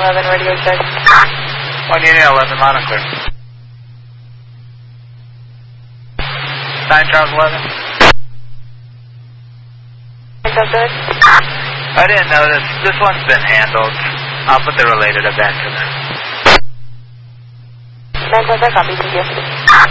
11 radio check. 1 Unit 11, line and clear. 9 Charles 11. I didn't notice. This one's been handled. I'll put the related event in there. 9 copy, thank you.